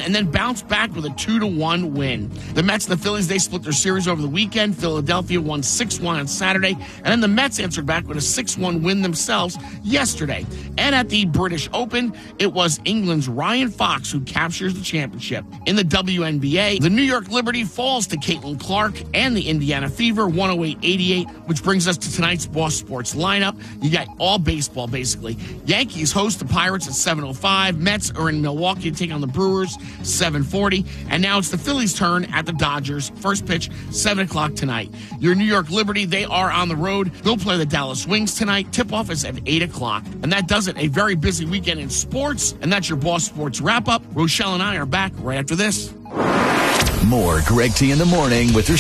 and then bounced back with a 2-1 win. The Mets and the Phillies, they split their series over the weekend. Philadelphia won 6-1 on Saturday, and then the Mets answered back with a 6-1 win themselves yesterday. And at the British Open, it was England's Ryan Fox who captures the championship. In the WNBA, the New York Liberty falls to Caitlin Clark and the Indiana Fever, 108-88, which brings us to tonight's Boss Sports lineup. You got all baseball, basically. Yankees host the Pirates at 7:05. Mets are in Milwaukee to take on the Brewers, 7:40. And now it's the Phillies' turn at the Dodgers. First pitch, 7 o'clock tonight. Your New York Liberty, they are on the road. They'll play the Dallas Wings tonight. Tip-off is at 8 o'clock. And that does it. A very busy weekend in sports. And that's your Boss Sports wrap-up. Rochelle and I are back right after this. More Greg T in the Morning with your